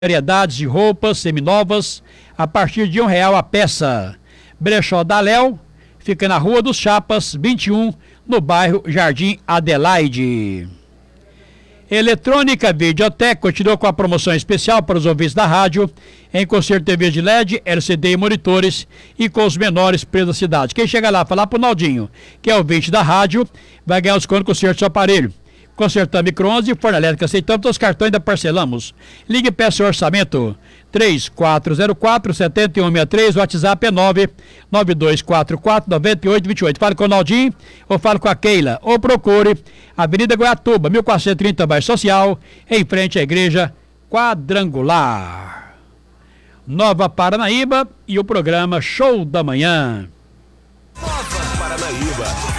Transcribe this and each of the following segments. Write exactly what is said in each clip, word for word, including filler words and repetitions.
variedades de roupas seminovas a partir de um real a peça. Brechó da Léo fica na Rua dos Chapas, vinte e um, no bairro Jardim Adelaide. Eletrônica Videoteca continuou com a promoção especial para os ouvintes da rádio, em concerto T V de L E D, L C D e monitores, e com os menores preços da cidade. Quem chega lá falar pro Naldinho, que é ouvinte da rádio, vai ganhar o desconto com o conserto do seu aparelho. Consertamos micro-ondas e forno elétrico, aceitamos todos os cartões e ainda parcelamos. Ligue e peça o orçamento. três quatro zero quatro, sete um seis três, o WhatsApp é nove nove dois quatro quatro, nove oito dois oito. Fale com o Naldinho ou fale com a Keila. Ou procure Avenida Goiatuba, mil quatrocentos e trinta, bairro Social, em frente à Igreja Quadrangular. Nova Paranaíba e o programa Show da Manhã. Nova Paranaíba.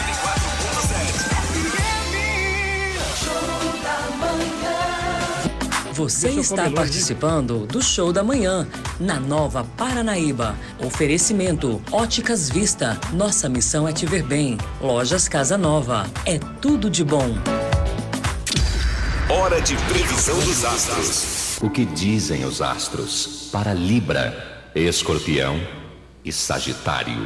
Você está participando do Show da Manhã, na Nova Paranaíba. Oferecimento Óticas Vista. Nossa missão é te ver bem. Lojas Casa Nova. É tudo de bom. Hora de previsão dos astros. O que dizem os astros para Libra, Escorpião e Sagitário?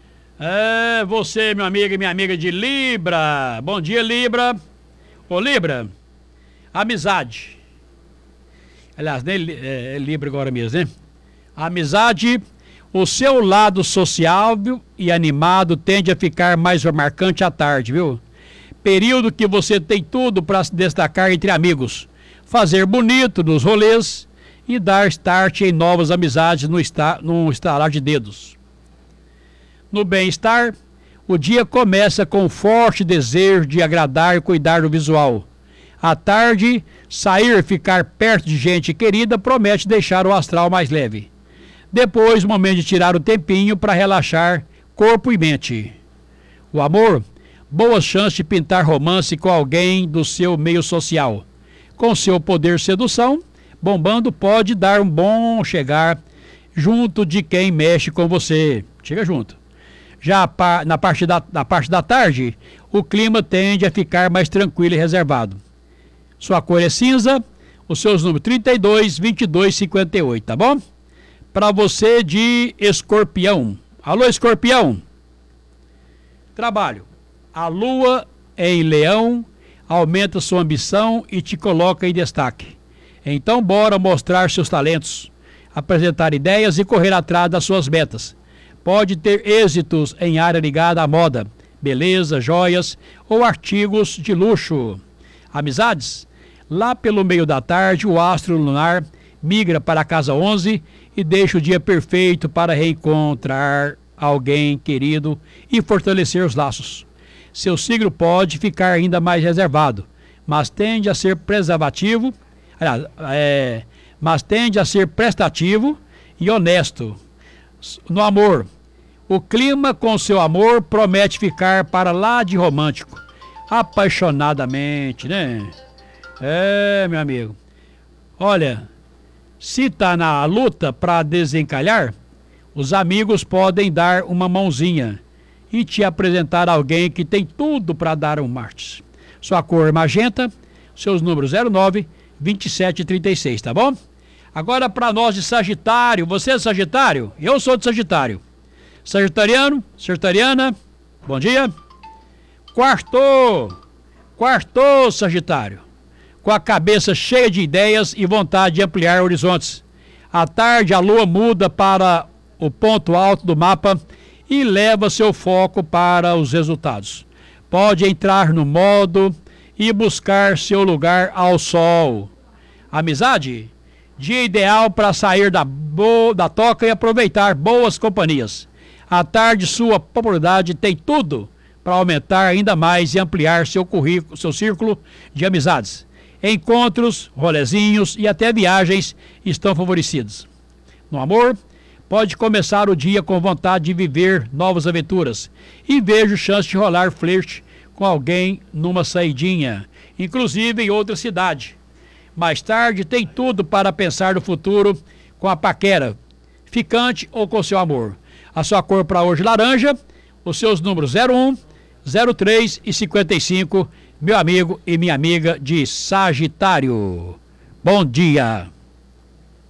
É, você, meu amigo e minha amiga de Libra. Bom dia, Libra. Ô, Libra, amizade. Aliás, nem é, é Libra agora mesmo, né? A amizade, o seu lado social e animado tende a ficar mais marcante à tarde, viu? Período que você tem tudo para se destacar entre amigos, fazer bonito nos rolês e dar start em novas amizades no, esta, no estalar de dedos. No bem-estar, o dia começa com um forte desejo de agradar e cuidar do visual. À tarde, sair e ficar perto de gente querida promete deixar o astral mais leve. Depois, o momento de tirar o tempinho para relaxar corpo e mente. O amor, boas chances de pintar romance com alguém do seu meio social. Com seu poder sedução, bombando, pode dar um bom chegar junto de quem mexe com você. Chega junto. Já na parte da, na parte da tarde, o clima tende a ficar mais tranquilo e reservado. Sua cor é cinza, os seus números trinta e dois, vinte e dois, cinquenta e oito, tá bom? Para você de Escorpião. Alô, Escorpião? Trabalho. A lua em Leão aumenta sua ambição e te coloca em destaque. Então, bora mostrar seus talentos, apresentar ideias e correr atrás das suas metas. Pode ter êxitos em área ligada à moda, beleza, joias ou artigos de luxo. Amizades? Lá pelo meio da tarde, o astro lunar migra para a casa onze e deixa o dia perfeito para reencontrar alguém querido e fortalecer os laços. Seu signo pode ficar ainda mais reservado, mas tende a ser preservativo, aliás, é, mas tende a ser prestativo e honesto. No amor, o clima com seu amor promete ficar para lá de romântico, apaixonadamente, né? É, meu amigo. Olha, se tá na luta para desencalhar, os amigos podem dar uma mãozinha e te apresentar alguém que tem tudo para dar um martes. Sua cor magenta, seus números zero nove, vinte e sete e trinta e seis, tá bom? Agora para nós de Sagitário. Você é Sagitário? Eu sou de Sagitário. Sagitariano, Sagitariana, bom dia. Quartou, quartou, Sagitário. Com a cabeça cheia de ideias e vontade de ampliar horizontes. À tarde, a lua muda para o ponto alto do mapa e leva seu foco para os resultados. Pode entrar no modo e buscar seu lugar ao sol. Amizade? Dia ideal para sair da, bo- da toca e aproveitar boas companhias. À tarde, sua popularidade tem tudo para aumentar ainda mais e ampliar seu currículo, seu círculo de amizades. Encontros, rolezinhos e até viagens estão favorecidos. No amor, pode começar o dia com vontade de viver novas aventuras e vejo chance de rolar flerte com alguém numa saidinha, inclusive em outra cidade. Mais tarde, tem tudo para pensar no futuro com a paquera, ficante ou com seu amor. A sua cor para hoje laranja, os seus números zero um, zero três e cinquenta e cinco, meu amigo e minha amiga de Sagitário. Bom dia!